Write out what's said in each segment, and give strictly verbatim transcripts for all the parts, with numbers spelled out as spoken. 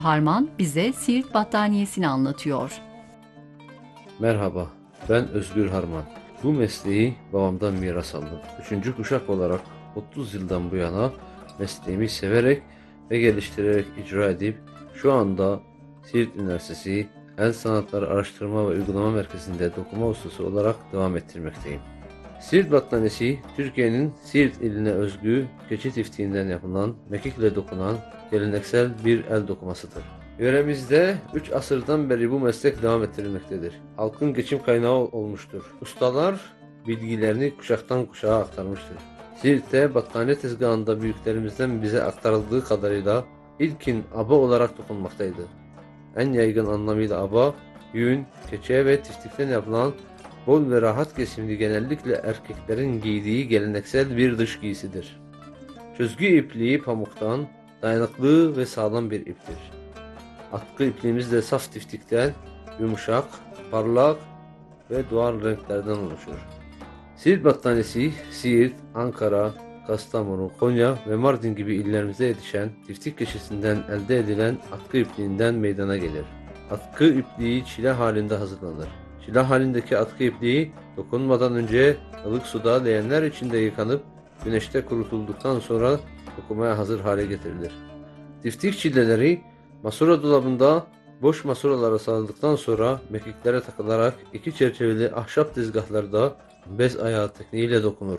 Harman bize Siirt battaniyesini anlatıyor. Merhaba, ben Özgür Harman. Bu mesleği babamdan miras aldım. Üçüncü kuşak olarak otuz yıldan bu yana mesleğimi severek ve geliştirerek icra edip şu anda Siirt Üniversitesi El Sanatları Araştırma ve Uygulama Merkezi'nde dokuma ustası olarak devam ettirmekteyim. Siirt battaniyesi, Türkiye'nin Siirt iline özgü keçi tiftiğinden yapılan, mekikle dokunan geleneksel bir el dokumasıdır. Yöremizde üç asırdan beri bu meslek devam ettirilmektedir. Halkın geçim kaynağı olmuştur. Ustalar bilgilerini kuşaktan kuşağa aktarmıştır. Siirt'te battaniye tezgahında büyüklerimizden bize aktarıldığı kadarıyla ilkin aba olarak dokunmaktaydı. En yaygın anlamıyla aba, yün, keçe ve tiftikten yapılan bol ve rahat kesimli, genellikle erkeklerin giydiği geleneksel bir dış giysidir. Çözgü ipliği pamuktan, dayanıklı ve sağlam bir iptir. Atkı ipliğimiz de saf tiftikten, yumuşak, parlak ve doğal renklerden oluşur. Siirt battaniyesi, Siirt, Ankara, Kastamonu, Konya ve Mardin gibi illerimizde yetişen tiftik keçisinden elde edilen atkı ipliğinden meydana gelir. Atkı ipliği çile halinde hazırlanır. Çile halindeki atkı ipliği dokunmadan önce ılık suda leğenler içinde yıkanıp güneşte kurutulduktan sonra dokumaya hazır hale getirilir. Tiftik çileleri masura dolabında boş masuralara sarıldıktan sonra mekiklere takılarak iki çerçeveli ahşap tezgahlarda bez ayağı tekniğiyle dokunur.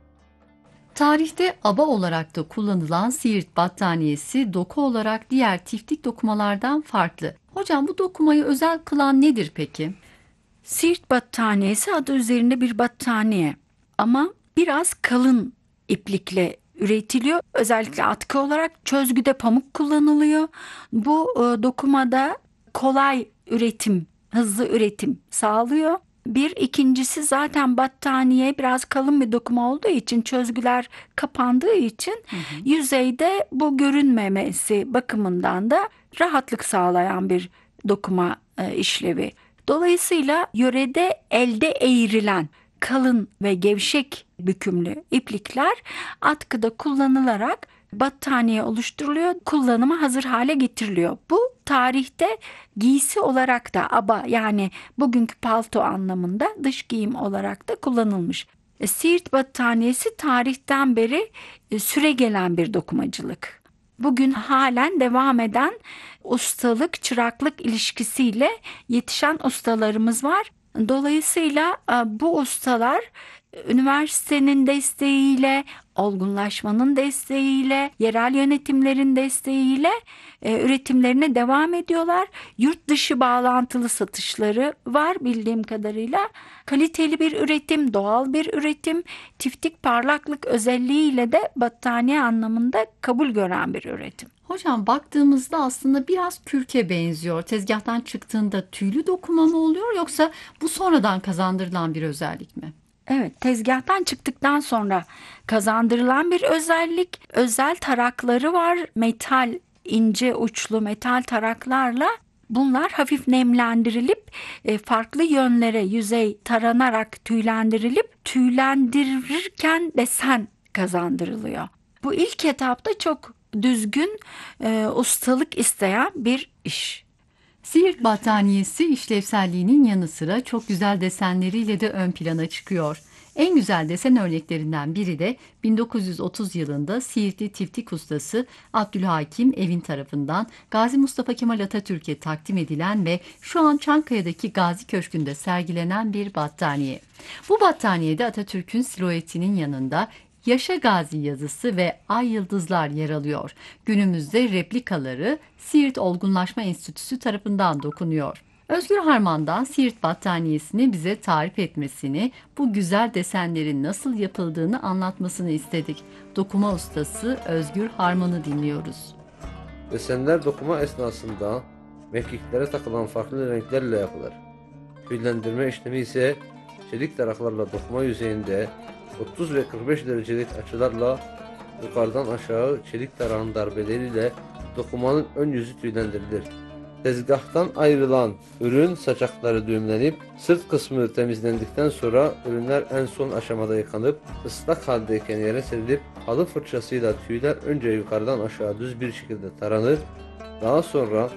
Tarihte aba olarak da kullanılan Siirt battaniyesi doku olarak diğer tiftik dokumalardan farklı. Hocam bu dokumayı özel kılan nedir peki? Siirt battaniyesi adı üzerinde bir battaniye ama biraz kalın iplikle üretiliyor. Özellikle atkı olarak çözgüde pamuk kullanılıyor. Bu e, dokumada kolay üretim, hızlı üretim sağlıyor. Bir ikincisi zaten battaniye biraz kalın bir dokuma olduğu için çözgüler kapandığı için hı hı. yüzeyde bu görünmemesi bakımından da rahatlık sağlayan bir dokuma e, işlevi. Dolayısıyla yörede elde eğrilen kalın ve gevşek bükümlü iplikler atkıda kullanılarak battaniye oluşturuluyor, kullanıma hazır hale getiriliyor. Bu tarihte giysi olarak da aba, yani bugünkü palto anlamında dış giyim olarak da kullanılmış. E, Siirt battaniyesi tarihten beri e, süregelen bir dokumacılık. Bugün halen devam eden ustalık, çıraklık ilişkisiyle yetişen ustalarımız var. Dolayısıyla e, bu ustalar üniversitenin desteğiyle, olgunlaşmanın desteğiyle, yerel yönetimlerin desteğiyle e, üretimlerine devam ediyorlar. Yurt dışı bağlantılı satışları var bildiğim kadarıyla. Kaliteli bir üretim, doğal bir üretim, tiftik parlaklık özelliğiyle de battaniye anlamında kabul gören bir üretim. Hocam baktığımızda aslında biraz kürke benziyor. Tezgahtan çıktığında tüylü dokuma mı oluyor yoksa bu sonradan kazandırılan bir özellik mi? Evet, tezgahtan çıktıktan sonra kazandırılan bir özellik. Özel tarakları var. Metal, ince uçlu metal taraklarla bunlar hafif nemlendirilip farklı yönlere yüzey taranarak tüylendirilip tüylendirirken desen kazandırılıyor. Bu ilk etapta çok düzgün e, ustalık isteyen bir iş. Siirt battaniyesi işlevselliğinin yanı sıra çok güzel desenleriyle de ön plana çıkıyor. En güzel desen örneklerinden biri de bin dokuz yüz otuz yılında Siirtli tiftik ustası Abdülhakim Evin tarafından Gazi Mustafa Kemal Atatürk'e takdim edilen ve şu an Çankaya'daki Gazi Köşkü'nde sergilenen bir battaniye. Bu battaniyede Atatürk'ün silüetinin yanında Yaşa Gazi yazısı ve ay yıldızlar yer alıyor. Günümüzde replikaları Siirt Olgunlaşma Enstitüsü tarafından dokunuyor. Özgür Harman'dan Siirt battaniyesini bize tarif etmesini, bu güzel desenlerin nasıl yapıldığını anlatmasını istedik. Dokuma ustası Özgür Harman'ı dinliyoruz. Desenler dokuma esnasında mekiklere takılan farklı renklerle yapılır. Tüylendirme işlemi ise çelik taraklarla dokuma yüzeyinde otuz ve kırk beş derecelik açılarla yukarıdan aşağı çelik tarağın darbeleriyle dokumanın ön yüzü tüylendirilir. Tezgahtan ayrılan ürün saçakları düğümlenip sırt kısmı temizlendikten sonra ürünler en son aşamada yıkanıp ıslak haldeyken yere serilip halı fırçasıyla tüyler önce yukarıdan aşağı düz bir şekilde taranır. Daha sonra